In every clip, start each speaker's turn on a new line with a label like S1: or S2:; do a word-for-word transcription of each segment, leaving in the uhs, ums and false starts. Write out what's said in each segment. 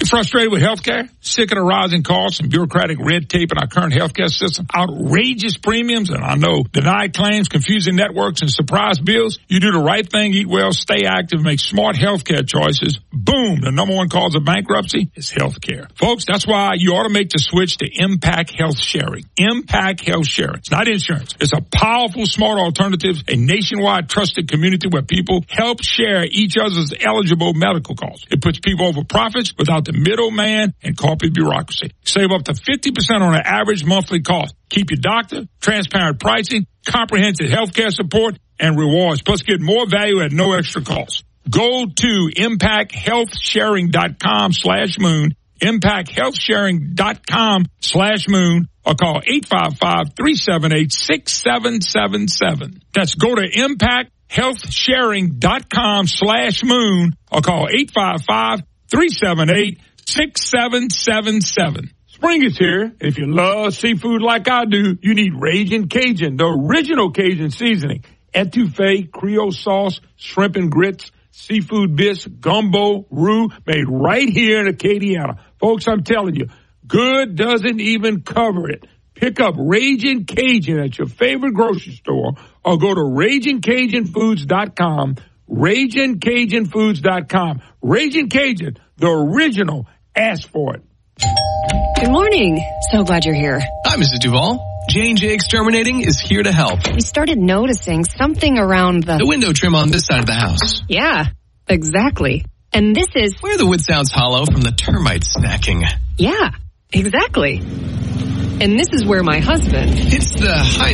S1: You frustrated with healthcare? Sick of the rising costs and bureaucratic red tape in our current healthcare system? Outrageous premiums and I know denied claims, confusing networks, and surprise bills? You do the right thing, eat well, stay active, make smart healthcare choices. Boom! The number one cause of bankruptcy is healthcare. Folks, that's why you ought to make the switch to Impact Health Sharing. Impact Health Sharing. It's not insurance. It's a powerful, smart alternative, a nationwide trusted community where people help share each other's eligible medical costs. It puts people over profits without the middleman and corporate bureaucracy. Save up to fifty percent on an average monthly cost. Keep your doctor, transparent pricing, comprehensive healthcare support, and rewards. Plus, get more value at no extra cost. Go to impact health sharing dot com slash moon, impact health sharing dot com slash moon, or call eight five five, three seven eight, six seven seven seven. That's go to impact health sharing dot com slash moon, or call eight five five, three seven eight, six seven seven seven. Spring is here. If you love seafood like I do, you need Ragin' Cajun, the original Cajun seasoning. Etouffee, Creole sauce, shrimp and grits, seafood bits, gumbo, roux, made right here in Acadiana. Folks, I'm telling you, good doesn't even cover it. Pick up Ragin' Cajun at your favorite grocery store or go to ragin cajun foods dot com. ragin cajun foods dot com. Ragin' Cajun, the original. Ask for it.
S2: Good morning. So glad you're here.
S3: Hi, Missus Duvall. J and J Exterminating is here to help.
S2: We started noticing something around the...
S3: The window trim on this side of the house.
S2: Yeah, exactly. And this is...
S3: Where the wood sounds hollow from the termite snacking.
S2: Yeah, exactly. And this is where my husband...
S3: Hits the high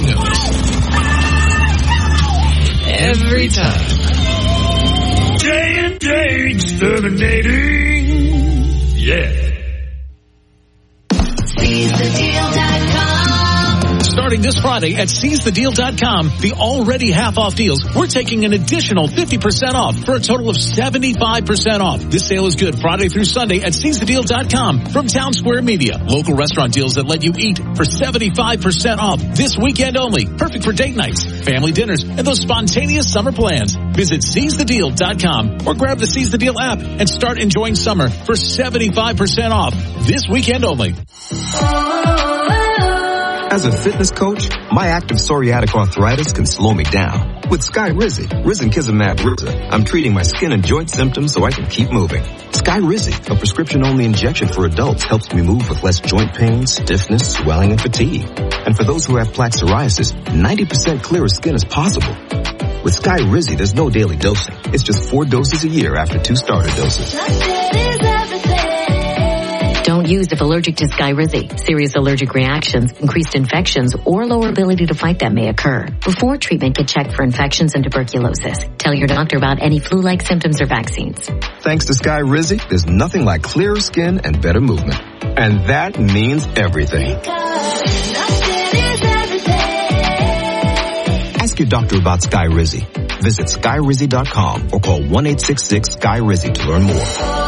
S3: notes. Every time.
S1: J and J Exterminating. Yeah.
S4: Seize the deal dot com.
S5: Starting this Friday at seize the deal dot com, the already half-off deals, we're taking an additional fifty percent off for a total of seventy-five percent off. This sale is good Friday through Sunday at seize the deal dot com. From Town Square Media, local restaurant deals that let you eat for seventy-five percent off this weekend only. Perfect for date nights, family dinners, and those spontaneous summer plans. Visit seize the deal dot com or grab the Seize the Deal app and start enjoying summer for seventy-five percent off this weekend only.
S6: As a fitness coach, my active psoriatic arthritis can slow me down. With Skyrizi, Risankizumab Riza, I'm treating my skin and joint symptoms so I can keep moving. Skyrizi, a prescription-only injection for adults, helps me move with less joint pain, stiffness, swelling, and fatigue. And for those who have plaque psoriasis, ninety percent clearer skin is possible. With Skyrizi, there's no daily dosing. It's just four doses a year after two starter doses.
S7: Don't use if allergic to Skyrizi. Serious allergic reactions, increased infections, or lower ability to fight them may occur. Before treatment, get checked for infections and tuberculosis. Tell your doctor about any flu-like symptoms or vaccines.
S6: Thanks to Skyrizi, there's nothing like clearer skin and better movement. And that means everything. Ask your doctor about Skyrizi. Visit skyrizi dot com or call one eight six six Sky Rizzi to learn more.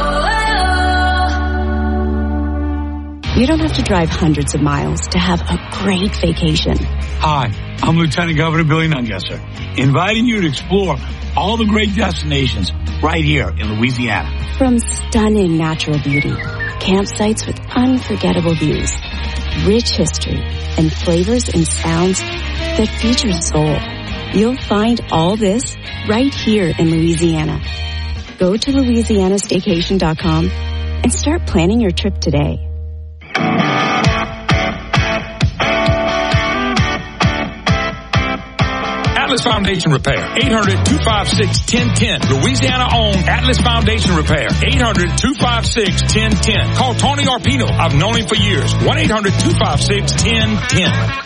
S8: You don't have to drive hundreds of miles to have a great vacation.
S9: Hi, I'm Lieutenant Governor Billy Nungesser, inviting you to explore all the great destinations right here in Louisiana.
S8: From stunning natural beauty, campsites with unforgettable views, rich history, and flavors and sounds that feature soul. You'll find all this right here in Louisiana. Go to louisiana staycation dot com and start planning your trip today.
S1: Atlas Foundation Repair, eight hundred, two five six, one oh one oh. Louisiana-owned Atlas Foundation Repair, eight hundred, two five six, one oh one oh. Call Tony Arpino. I've known him for years. one eight hundred, two five six, one oh one oh.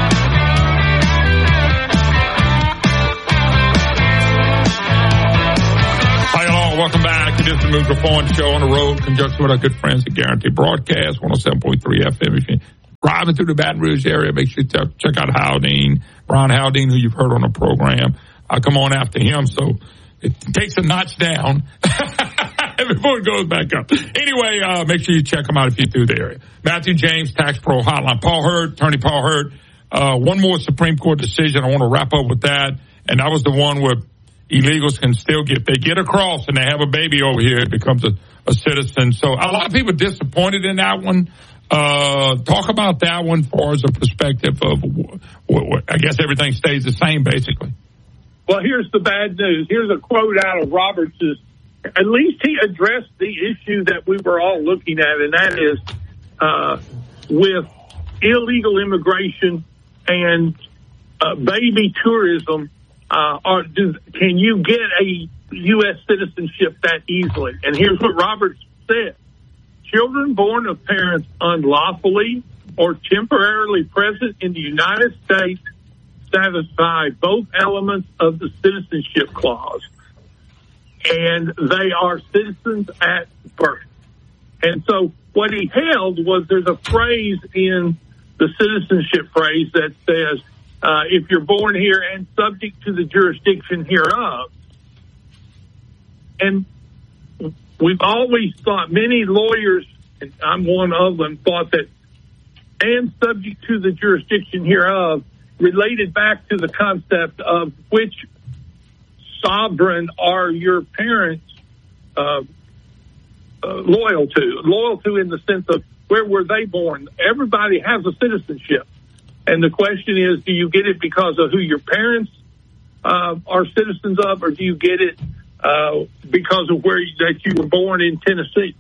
S1: Welcome back to this Moon Performance Show on the road in conjunction with our good friends at Guarantee Broadcast, one oh seven point three F M. If you're driving through the Baton Rouge area, make sure you check out Haldane, Ron Haldane, who you've heard on the program. I'll come on after him, so it takes a notch down before it goes back up. Anyway, uh, make sure you check them out if you're through the area. Matthew James, Tax Pro Hotline. Paul Hurd, Attorney Paul Hurd. Uh, one more Supreme Court decision. I want to wrap up with that, and that was the one where illegals can still get, they get across and they have a baby over here, it becomes a, a citizen. So a lot of people are disappointed in that one. Uh, talk about that one for as a perspective of, w- w- I guess everything stays the same, basically.
S10: Well, here's the bad news. Here's a quote out of Roberts. At least he addressed the issue that we were all looking at, and that is uh, with illegal immigration and uh, baby tourism. Uh, or do, can you get a U S citizenship that easily? And here's what Roberts said. Children born of parents unlawfully or temporarily present in the United States satisfy both elements of the citizenship clause. And they are citizens at birth. And so what he held was there's a phrase in the citizenship phrase that says, uh, if you're born here and subject to the jurisdiction hereof. And we've always thought, many lawyers, and I'm one of them, thought that and subject to the jurisdiction hereof related back to the concept of which sovereign are your parents uh, uh, loyal to. Loyal to in the sense of where were they born? Everybody has a citizenship. And the question is, do you get it because of who your parents uh, are citizens of, or do you get it uh, because of where you, that you were born in Tennessee?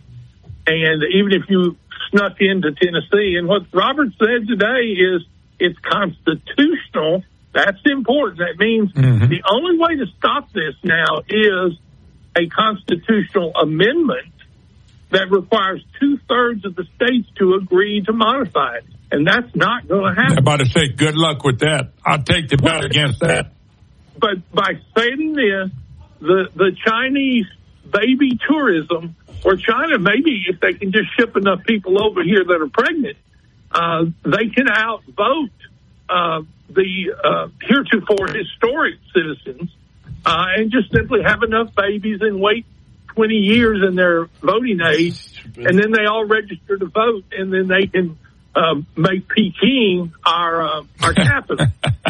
S10: And even if you snuck into Tennessee, and what Robert said today is it's constitutional. That's important. That means mm-hmm. the only way to stop this now is a constitutional amendment that requires two-thirds of the states to agree to modify it. And that's not going to happen.
S1: I'm about to say, good luck with that. I'll take the bet against that.
S10: But by saying this, the, the Chinese baby tourism, or China, maybe if they can just ship enough people over here that are pregnant, uh, they can outvote uh, the uh, heretofore historic citizens uh, and just simply have enough babies and wait twenty years in their voting age, and then they all register to vote, and then they can uh, make Peking our uh, our capital.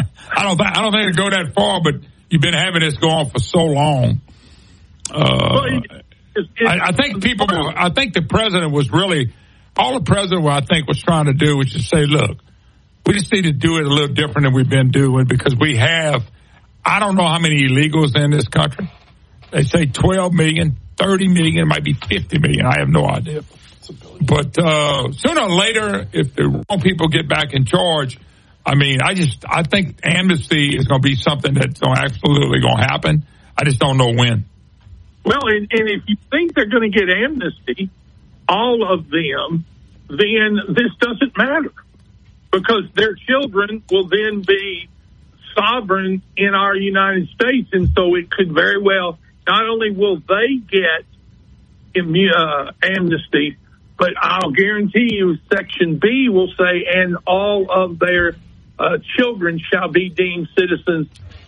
S1: I don't th- I don't think it'll go that far, but you've been having this go on for so long. Uh, well, it, it, it, I, I think people. Were, I think the president was really all the president, I think, was trying to do was just say, look, we just need to do it a little different than we've been doing because we have. I don't know how many illegals in this country. They say twelve million, thirty million, it might be fifty million. I have no idea. But uh, sooner or later, if the wrong people get back in charge, I mean, I just I think amnesty is going to be something that's absolutely going to happen. I just don't know when.
S10: Well, and, and if you think they're going to get amnesty, all of them, then this doesn't matter because their children will then be sovereign in our United States. And so it could very well, not only will they get immu- uh, amnesty, but I'll guarantee you Section B will say, and all of their uh, children shall be deemed citizens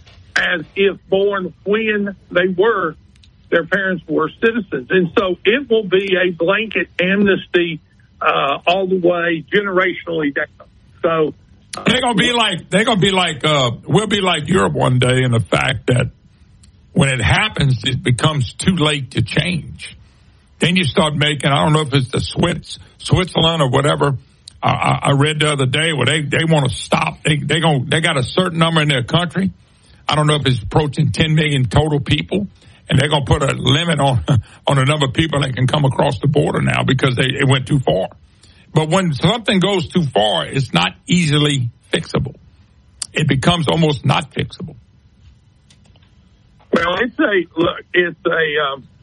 S10: as if born when they were, their parents were citizens. And so it will be a blanket amnesty uh, all the way generationally down. So uh,
S1: they're gonna be like they're gonna be like uh, we'll be like Europe one day in the fact that when it happens, it becomes too late to change. Then you start making, I don't know if it's the Swiss, Switzerland or whatever. I, I read the other day where they, they want to stop. They they going they got a certain number in their country. I don't know if it's approaching ten million total people, and they're going to put a limit on on the number of people that can come across the border now because they it went too far. But when something goes too far, it's not easily fixable. It becomes almost not fixable.
S10: Well, it's a look. It's a um,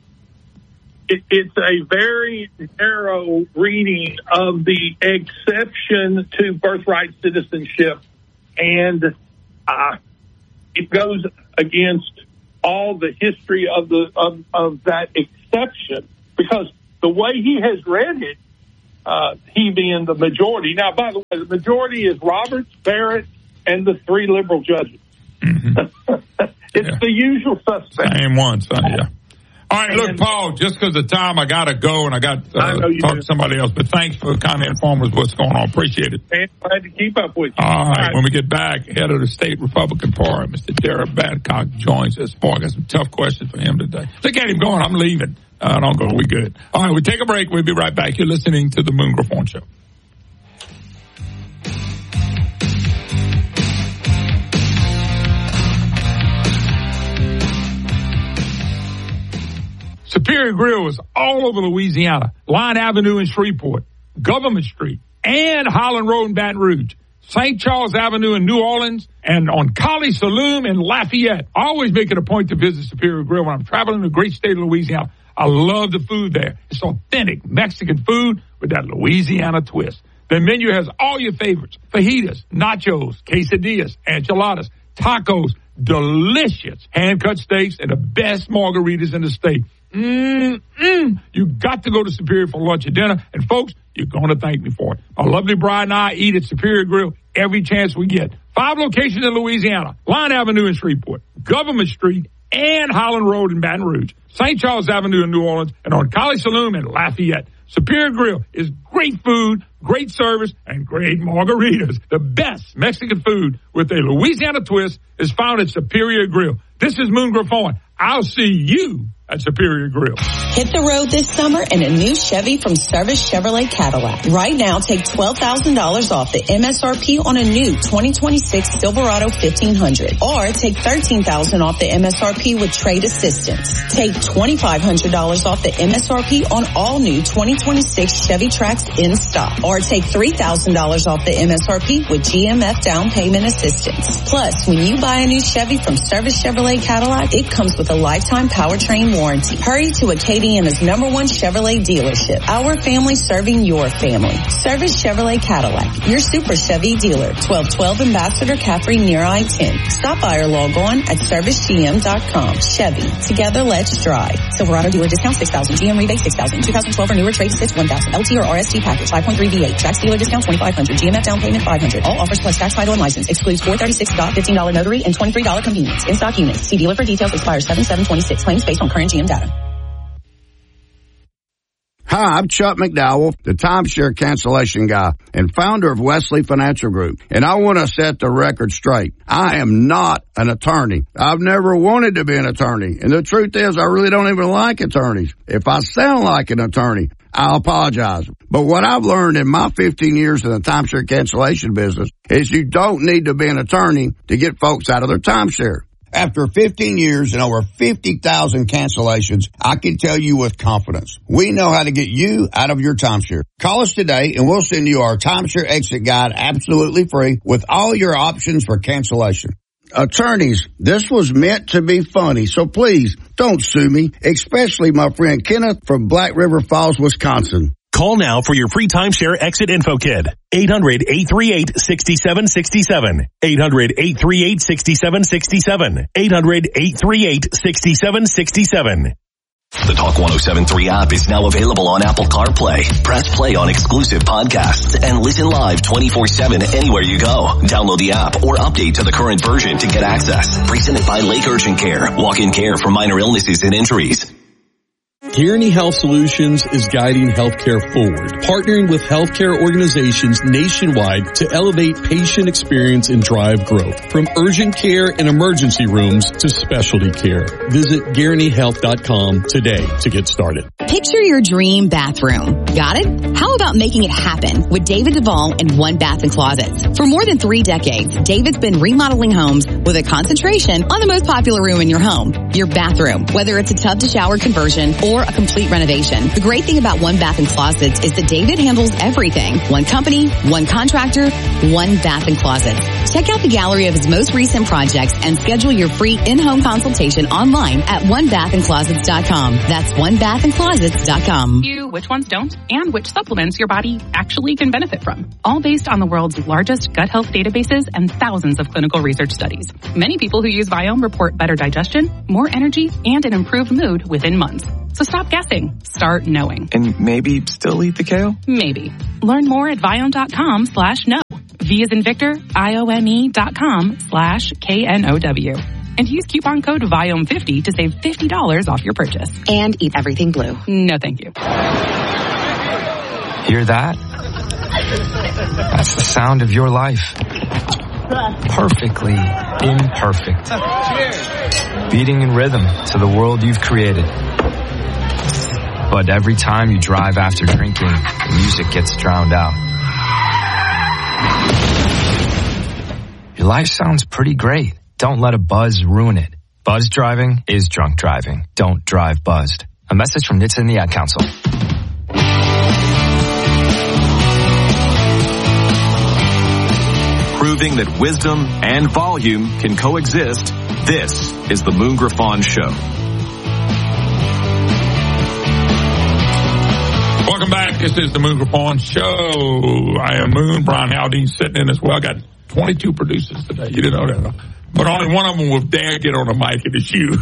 S10: it, it's a very narrow reading of the exception to birthright citizenship, and uh, it goes against all the history of the of, of that exception because the way he has read it, uh, he being the majority. Now, by the way, the majority is Roberts, Barrett, and the three liberal judges. Mm-hmm. It's yeah. the usual suspect.
S1: Same ones, uh, yeah. All right, look, Paul, just because of time, I got to go, and I got uh,
S10: I know you
S1: to talk
S10: do.
S1: to somebody else. But thanks for kind of informing us what's going on. Appreciate it.
S10: And glad to keep up with you.
S1: All right, when we get back, head of the state Republican Party, Mister Derek Babcock, joins us. Boy, I got some tough questions for him today. Look at him going. I'm leaving. Uh, don't go. We good. All right, we take a break. We'll be right back. You're listening to the Moon Griffon Show. Superior Grill is all over Louisiana. Line Avenue in Shreveport, Government Street, and Holland Road in Baton Rouge, Saint Charles Avenue in New Orleans, and on College Saloon in Lafayette. I always make it a point to visit Superior Grill when I'm traveling the great state of Louisiana. I love the food there. It's authentic Mexican food with that Louisiana twist. The menu has all your favorites: fajitas, nachos, quesadillas, enchiladas, tacos, delicious hand-cut steaks, and the best margaritas in the state. Mm-mm. You got to go to Superior for lunch or dinner. And, folks, you're going to thank me for it. My lovely bride and I eat at Superior Grill every chance we get. Five locations in Louisiana: Line Avenue in Shreveport, Government Street, and Holland Road in Baton Rouge, Saint Charles Avenue in New Orleans, and on College Saloon in Lafayette. Superior Grill is great food, great service, and great margaritas. The best Mexican food with a Louisiana twist is found at Superior Grill. This is Moon Griffon. I'll see you at Superior Grill.
S11: Hit the road this summer in a new Chevy from Service Chevrolet Cadillac. Right now, take twelve thousand dollars off the M S R P on a new twenty twenty-six Silverado fifteen hundred. Or take thirteen thousand dollars off the M S R P with trade assistance. Take twenty-five hundred dollars off the M S R P on all new twenty twenty-six Chevy Trax in stock. Or take three thousand dollars off the M S R P with G M F down payment assistance. Plus, when you buy a new Chevy from Service Chevrolet Cadillac, it comes with a lifetime powertrain warranty. Hurry to Acadiana's number one Chevrolet dealership. Our family serving your family. Service Chevrolet Cadillac, your super Chevy dealer. twelve twelve Ambassador Caffrey near I ten. Stop by or log on at service g m dot com. Chevy, together let's drive. Silverado dealer discount six thousand, G M rebate six thousand, two thousand twelve or newer trade assist one thousand, L T or R S T package five point three V eight, Trax dealer discount twenty-five hundred, G M F down payment five hundred. All offers plus tax, title, and license. Excludes four thirty-six dot fifteen dollars notary and twenty-three dollars convenience. In stock units. See dealer for details. Expires seven seven twenty-six. Claims based on current G M data.
S12: Hi, I'm Chuck McDowell, the timeshare cancellation guy and founder of Wesley Financial Group. And I want to set the record straight. I am not an attorney. I've never wanted to be an attorney. And the truth is, I really don't even like attorneys. If I sound like an attorney, I'll apologize. But what I've learned in my fifteen years in the timeshare cancellation business is you don't need to be an attorney to get folks out of their timeshare. After fifteen years and over fifty thousand cancellations, I can tell you with confidence, we know how to get you out of your timeshare. Call us today and we'll send you our timeshare exit guide absolutely free with all your options for cancellation. Attorneys, this was meant to be funny, so please don't sue me, especially my friend Kenneth from Black River Falls, Wisconsin.
S13: Call now for your free timeshare exit info kit. eight hundred, eight three eight, six seven six seven. eight hundred, eight three eight, six seven six seven. eight hundred, eight three eight, six seven six seven.
S14: The Talk one oh seven point three app is now available on Apple CarPlay. Press play on exclusive podcasts and listen live twenty-four seven anywhere you go. Download the app or update to the current version to get access. Presented by Lake Urgent Care. Walk-in care for minor illnesses and injuries.
S15: Guaranty Health Solutions is guiding healthcare forward, partnering with healthcare organizations nationwide to elevate patient experience and drive growth. From urgent care and emergency rooms to specialty care. Visit guaranty health dot com today to get started.
S16: Picture your dream bathroom. Got it? How about making it happen with David Duvall and One Bath and Closets? For more than three decades, David's been remodeling homes with a concentration on the most popular room in your home, your bathroom, whether it's a tub to shower conversion or a complete renovation. The great thing about One Bath and Closets is that David handles everything. One company, one contractor, One Bath and Closets. Check out the gallery of his most recent projects and schedule your free in-home consultation online at one bath and closets dot com. That's one bath and closets dot com.
S17: You which ones don't and which supplements your body actually can benefit from. All based on the world's largest gut health databases and thousands of clinical research studies. Many people who use Viome report better digestion, more energy, and an improved mood within months. So stop guessing. Start knowing.
S18: And maybe still eat the kale?
S17: Maybe. Learn more at Viome.com slash know. V as in Victor, I O M E dot com slash K N O W. And use coupon code Viome fifty to save fifty dollars off your purchase.
S16: And eat everything blue.
S17: No, thank you.
S18: Hear that? That's the sound of your life. Perfectly imperfect. Beating in rhythm to the world you've created. But every time you drive after drinking, the music gets drowned out. Your life sounds pretty great. Don't let a buzz ruin it. Buzz driving is drunk driving. Don't drive buzzed. A message from N H T S A and the Ad Council.
S19: Proving that wisdom and volume can coexist, this is the Moon Griffon Show.
S1: Welcome back. This is the Moon Griffon Show. I am Moon. Brian Haldane sitting in as well. I got twenty-two producers today. You didn't know that, huh? But only one of them will dare get on a mic in the shoe.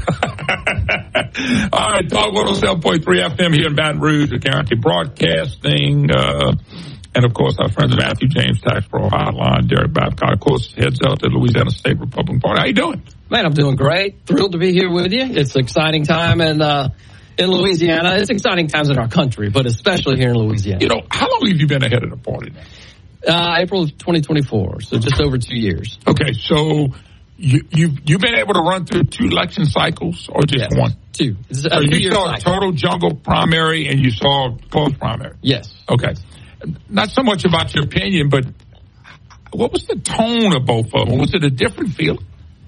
S1: All right, Talk one oh seven point three F M here in Baton Rouge, the Guarantee Broadcasting. Uh, and, of course, our friends Matthew James, Tax Pro Hotline, Derek Babcock, of course, heads up to the Louisiana State Republican Party. How you doing?
S20: Man, I'm doing great. Thrilled to be here with you. It's an exciting time in, uh, in Louisiana. It's exciting times in our country, but especially here in Louisiana.
S1: You know, how long have you been ahead of the party now?
S20: Uh, April of twenty twenty-four, so just over two years.
S1: Okay, so you, you've, you've been able to run through two election cycles or just
S20: yes,
S1: one?
S20: Two. It's a
S1: so you saw
S20: cycle.
S1: a total jungle primary and you saw closed primary?
S20: Yes.
S1: Okay. Not so much about your opinion, but what was the tone of both of them? Was it a different feeling?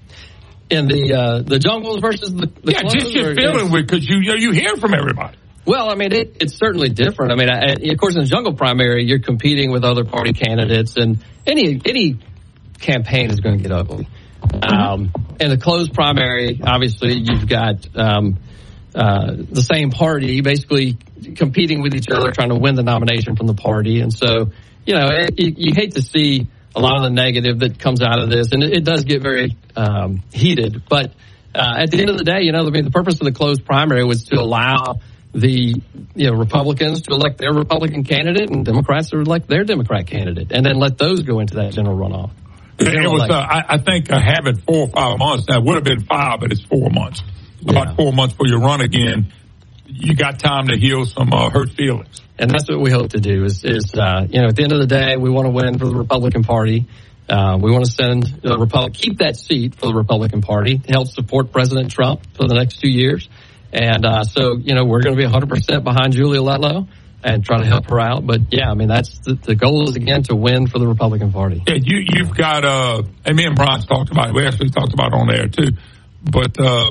S20: In the uh, the jungles versus the, the
S1: yeah, just your
S20: or,
S1: feeling with because you, you know, you hear from everybody.
S20: Well, I mean, it, it's certainly different. I mean, I, of course, in the jungle primary, you're competing with other party candidates, and any any campaign is going to get ugly. Um, in the closed primary, obviously, you've got um, uh, the same party basically competing with each other, trying to win the nomination from the party, and so you know, it, you, you hate to see a lot of the negative that comes out of this, and it, it does get very um, heated. But uh, at the end of the day, you know, I mean, the purpose of the closed primary was to allow the you know Republicans to elect their Republican candidate and Democrats to elect their Democrat candidate, and then let those go into that general runoff.
S1: It was, uh, I, I think, uh, having four or five months. That would have been five, but it's four months. Yeah. About four months before you run again. You got time to heal some uh, hurt feelings.
S20: And that's what we hope to do. Is, is uh, you know, at the end of the day, we want to win for the Republican Party. Uh, we want to send the Republic, keep that seat for the Republican Party, help support President Trump for the next two years. And uh, so, you know, we're going to be one hundred percent behind Julia Letlow and try to help her out. But, yeah, I mean, that's the, the goal is, again, to win for the Republican Party.
S1: Yeah, you, you've got, uh, and me and Brian talked about it. We actually talked about it on there, too. But uh,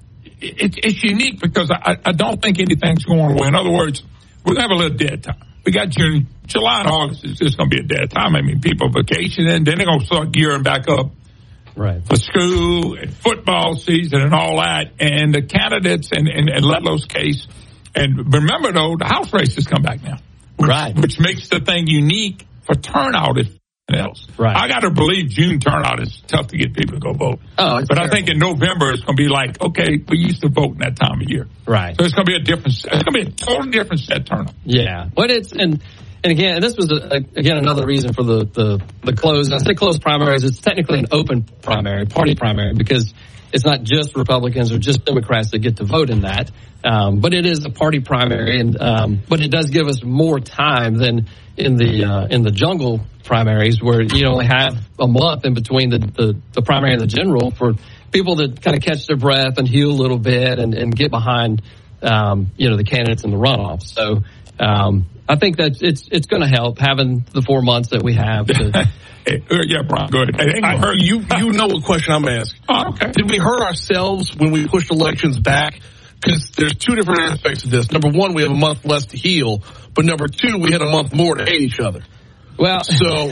S1: it, it's unique because I, I don't think anything's going away. In other words, we're going to have a little dead time. We got June, July and August is just going to be a dead time. I mean, people vacationing, then they're going to start gearing back up.
S20: Right.
S1: For school and football season and all that. And the candidates in, in, in Letlow's case, and remember, though, the House races come back now. Which,
S20: right.
S1: Which makes the thing unique for turnout if nothing else.
S20: Right.
S1: I got to believe June turnout is tough to get people to go vote.
S20: Oh,
S1: but
S20: terrible.
S1: I think in November it's going to be like, okay, we used to vote in that time of year.
S20: Right.
S1: So it's going to be a different, it's going to be a totally different set turnout.
S20: Yeah. But it's, and, and again, this was, a, again, another reason for the, the, the closed, I say closed primaries, it's technically an open primary, party primary, because it's not just Republicans or just Democrats that get to vote in that. Um, but it is a party primary, and um, but it does give us more time than in the uh, in the jungle primaries, where you only have a month in between the, the, the primary and the general for people to kind of catch their breath and heal a little bit and, and get behind um, you know the candidates in the runoff. So um, I think that it's it's going to help having the four months that we have. To,
S1: Hey, yeah, Brian, go ahead. Hey,
S21: I heard you. You know what question I'm asking.
S1: Oh, okay.
S21: Did we hurt ourselves when we pushed elections back? Because there's two different aspects of this. Number one, we have a month less to heal, but number two, we had a month more to hate each other.
S20: Well,
S21: so,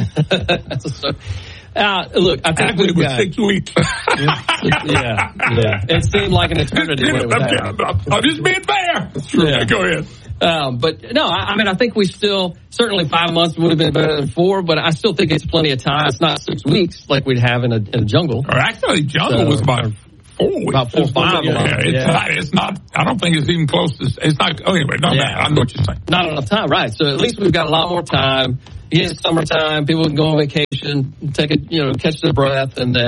S20: so uh, look, I think
S1: Actually,
S20: we've got
S1: six weeks.
S20: yeah, yeah. It seemed like an eternity when it was happening.
S1: I'm, I'm just being fair. True.
S20: Yeah.
S1: Go ahead.
S20: Um, but no, I, I mean, I think we still, certainly five months would have been better than four, but I still think it's plenty of time. It's not six weeks like we'd have in a, in a jungle.
S1: Or actually, jungle so, was about four weeks.
S20: About four, five
S1: yeah,
S20: months.
S1: Yeah, it's,
S20: yeah.
S1: Not, it's not, I don't think it's even close to, it's not, oh, anyway, no,
S20: yeah.
S1: I know what you're saying.
S20: Not enough time, right. So at least we've got a lot more time. Yeah, it's summertime, people can go on vacation, take a, you know, catch their breath, and then,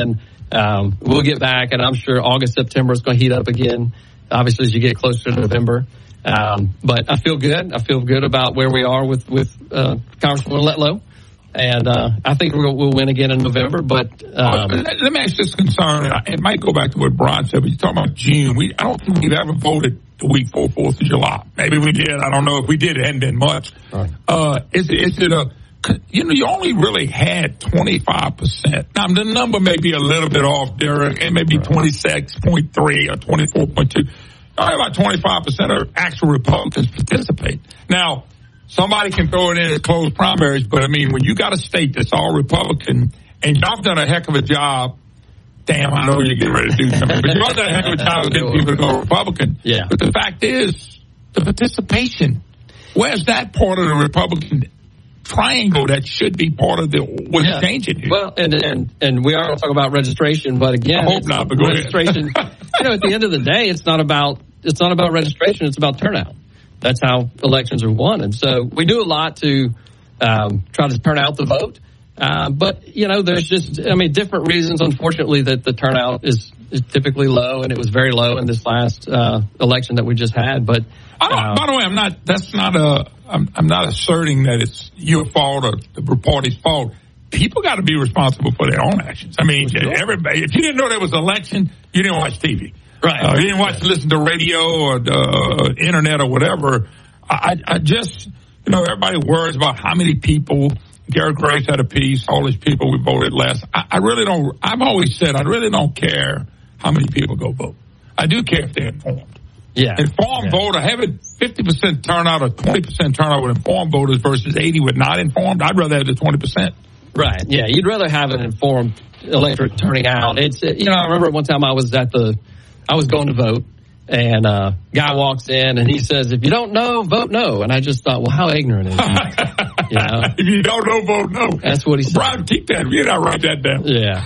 S20: um, we'll get back, and I'm sure August, September is going to heat up again, obviously, as you get closer to November. Um, but I feel good. I feel good about where we are with, with uh, Congressman Letlow. And uh, I think we'll, we'll win again in November. But um,
S1: let, let me ask this concern. It might go back to what Brian said, but you're talking about June. We I don't think we've ever voted the week before Fourth of July. Maybe we did. I don't know if we did. It hadn't been much. Right. Uh, is, is it a you know, you only really had twenty-five percent. Now, the number may be a little bit off, Derek. It may be twenty-six point three or twenty-four point two. Only about twenty-five percent of actual Republicans participate. Now, somebody can throw it in as closed primaries, but, I mean, when you got a state that's all Republican, and y'all done a heck of a job, damn, I know you're getting ready to do something, but y'all done a heck of a job of getting people to go Republican.
S20: Yeah.
S1: But the fact is, the participation, where's that part of the Republican triangle that should be part of the what's
S20: yeah.
S1: changing here?
S20: Well, and, and and we are going to talk about registration, but again,
S1: I hope not, but go
S20: registration. You know, at the end of the day, it's not about it's not about registration; it's about turnout. That's how elections are won, and so we do a lot to um, try to turn out the vote. Uh, but you know, there's just I mean, different reasons. Unfortunately, that the turnout is, is typically low, and it was very low in this last uh, election that we just had. But
S1: I don't, uh, by the way, I'm not. That's not a. I'm, I'm not asserting that it's your fault or the party's fault. People got to be responsible for their own actions. I mean, sure. everybody. If you didn't know there was an election, you didn't watch T V.
S20: Right.
S1: Uh, you didn't watch, listen to radio or the uh, internet or whatever. I, I just, you know, everybody worries about how many people. Garrett Graves had a piece. All these people we voted last. I, I really don't. I've always said I really don't care how many people go vote. I do care if they're informed.
S20: Yeah.
S1: Informed
S20: yeah.
S1: voter, having fifty percent turnout or twenty percent turnout with informed voters versus eighty with not informed, I'd rather have the twenty percent.
S20: Right. Yeah. You'd rather have an informed electorate turning out. It's, you know, I remember one time I was at the, I was going to vote, and a uh, guy walks in and he says, if you don't know, vote no. And I just thought, well, how ignorant is he? You know?
S1: If you don't know, vote no.
S20: That's what he said.
S1: Brian, keep that. You gotta write that down.
S20: Yeah.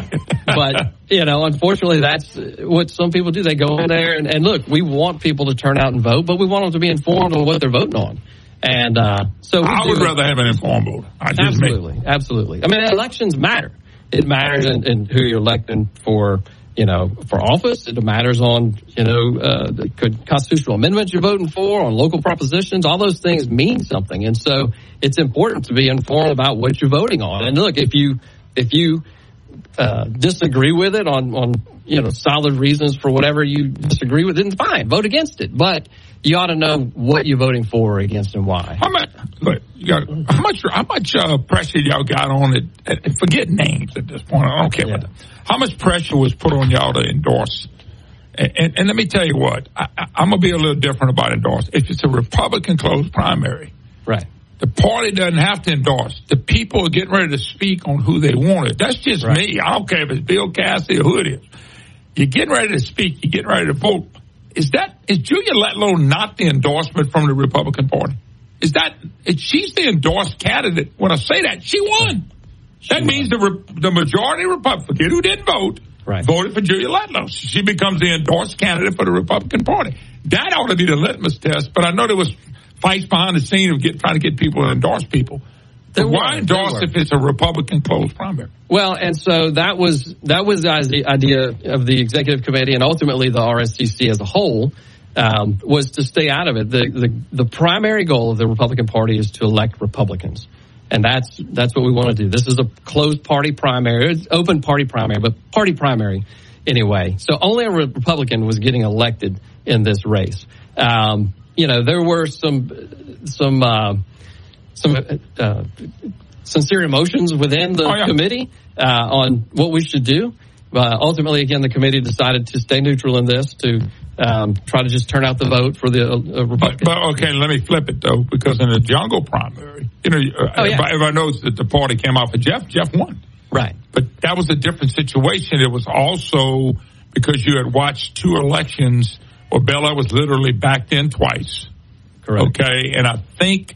S20: But, you know, unfortunately, that's what some people do. They go in there and, and look, we want people to turn out and vote, but we want them to be informed on what they're voting on. And uh, so
S1: I would rather have an informed voter. I
S20: absolutely,
S1: me.
S20: absolutely. I mean, elections matter. It matters in, in who you're electing for, you know, for office. It matters on, you know, uh, the constitutional amendments you're voting for, on local propositions. All those things mean something, and so it's important to be informed about what you're voting on. And look, if you if you uh, disagree with it on on you know solid reasons for whatever you disagree with, then fine, vote against it. But you ought to know what you're voting for or against and why.
S1: How much? Look, you got, how much? How much uh, pressure y'all got on it? And forget names at this point. I don't care. Yeah. What, how much pressure was put on y'all to endorse? And, and, and let me tell you what. I, I, I'm gonna be a little different about endorse. If it's a Republican closed primary,
S20: right?
S1: The party doesn't have to endorse. The people are getting ready to speak on who they want it. That's just right. me. I don't care if it's Bill Cassidy or who it is. You're getting ready to speak. You're getting ready to vote. Is that is Julia Letlow not the endorsement from the Republican Party? Is that is she's the endorsed candidate? When I say that, she won. She that won. means the the majority of Republicans, forget who didn't vote,
S20: right.
S1: voted for Julia Letlow. She becomes the endorsed candidate for the Republican Party. That ought to be the litmus test. But I know there was fights behind the scene of get, trying to get people to endorse people. But why endorse if it's a Republican closed primary?
S20: Well, and so that was that was the idea of the executive committee and ultimately the R S C C as a whole um, was to stay out of it. The, the the primary goal of the Republican Party is to elect Republicans, and that's that's what we want to do. This is a closed party primary, it's open party primary, but party primary anyway. So only a Republican was getting elected in this race. Um, you know, there were some some. Uh, some uh, sincere emotions within the oh, yeah. committee uh, on what we should do. Uh, ultimately, again, the committee decided to stay neutral in this, to um, try to just turn out the vote for the uh, Republicans.
S1: But, but, okay, let me flip it, though, because in the jungle primary, you know,
S20: oh, yeah.
S1: everybody knows that the party came out for Jeff. Jeff won.
S20: Right.
S1: But that was a different situation. It was also because you had watched two elections where Bella was literally backed in twice.
S20: Correct.
S1: Okay, and I think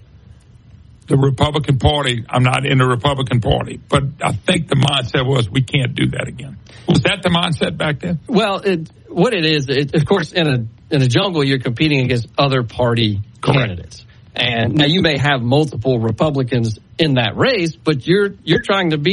S1: the Republican Party, I'm not in the Republican Party, but I think the mindset was we can't do that again. Was that the mindset back then?
S20: Well, it, what it is, it, of course, in a in a jungle, you're competing against other party Correct. candidates. And now you may have multiple Republicans in that race, but you're you're trying to beat